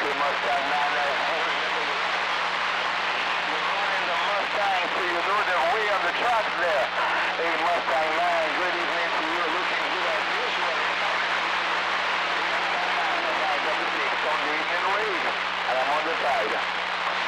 Mustang 994. You're running the Mustang, so you know the way of the tracks there. Hey, Mustang.